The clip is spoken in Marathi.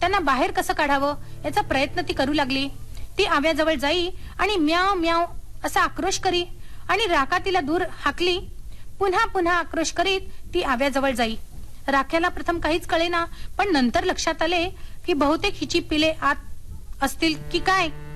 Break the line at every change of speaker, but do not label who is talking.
पिलांना बाहेर कसं काढावं याचा प्रयत्न ती करू लागली. ती आव्याजवळ जाई आणि म्याव म्याव असा आक्रोश करी आणि राखा तिला दूर हाकली. पुन्हा पुन्हा आक्रोश करीत ती आव्याजवळ जाई. राख्याला प्रथम काहीच कळेना, पण नंतर लक्षात आले की बहुतेक हिची पिले आत असतील की काय.